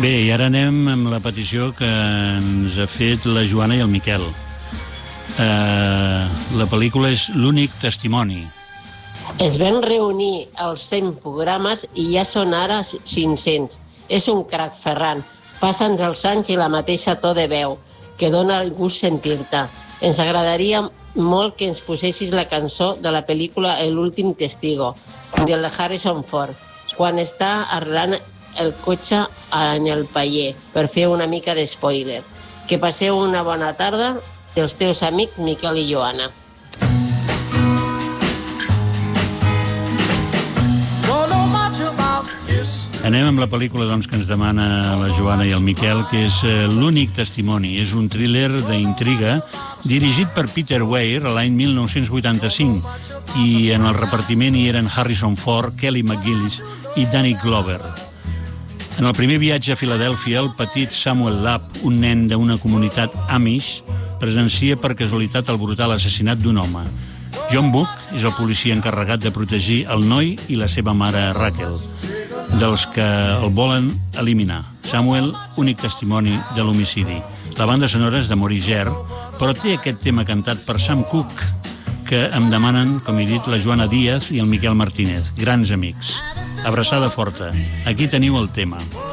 Bé, i ara anem amb la petició que ens ha fet la Joana i el Miquel. La pel·lícula és L'únic testimoni. Es van reunir els 100 programes i ja són ara 500. És un crac, Ferran. Passen els anys i la mateixa to de veu, que dona el gust sentir-te. Ens agradaria molt que ens posessis la cançó de la pel·lícula L'últim testigo, de la Harrison Ford, quan està arreglant el cotxe en el paller, per fer una mica de spoiler. Que passeu una bona tarda dels teus amics Miquel i Joana. Anem amb la pel·lícula doncs, que ens demana la Joana i el Miquel, que és L'únic testimoni. És un thriller d'intriga dirigit per Peter Weir l'any 1985 i en el repartiment hi eren Harrison Ford, Kelly McGillis i Danny Glover. En el primer viatge a Filadèlfia, el petit Samuel Lapp, un nen d'una comunitat Amish, presencia per casualitat el brutal assassinat d'un home. John Book és el policia encarregat de protegir el noi i la seva mare Raquel, dels que el volen eliminar. Samuel, únic testimoni de l'homicidi. La banda sonora és de Maurice Jarre, però té aquest tema cantat per Sam Cooke, que em demanen, com he dit, la Joana Díaz i el Miquel Martínez, grans amics. Abraçada forta. Aquí teniu el tema.